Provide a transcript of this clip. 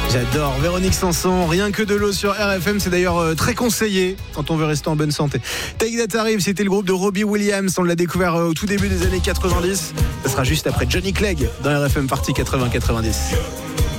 J'adore Véronique Sanson, rien que de l'eau sur RFM, c'est d'ailleurs très conseillé quand on veut rester en bonne santé. Take That arrive, c'était le groupe de Robbie Williams, on l'a découvert au tout début des années 90. Ça sera juste après Johnny Clegg dans RFM Party 80-90.